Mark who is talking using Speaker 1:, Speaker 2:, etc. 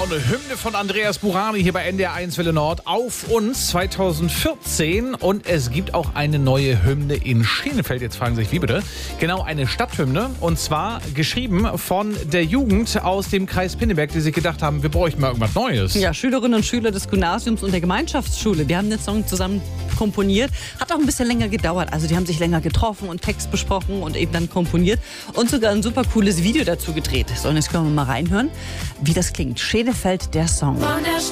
Speaker 1: auch eine Hymne von Andreas Burani hier bei NDR 1 Welle Nord auf uns 2014. Und es gibt auch eine neue Hymne in Schenefeld. Jetzt fragen Sie sich, wie bitte? Genau, eine Stadthymne. Und zwar geschrieben von der Jugend aus dem Kreis Pinneberg, die sich gedacht haben, wir bräuchten mal irgendwas Neues.
Speaker 2: Ja, Schülerinnen und Schüler des Gymnasiums und der Gemeinschaftsschule. Die haben den Song zusammen komponiert. Hat auch ein bisschen länger gedauert. Also die haben sich länger getroffen und Text besprochen und eben dann komponiert. Und sogar ein super cooles Video dazu gedreht. So, und jetzt können wir mal reinhören, wie das klingt. Schenefeld, der Song.